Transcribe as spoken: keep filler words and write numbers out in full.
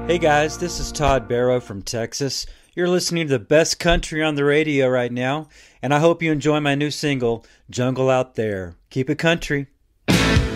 Hey guys, this is Todd Barrow from Texas. You're listening to the best country on the radio right now, and I hope you enjoy my new single, Jungle Out There. Keep it country.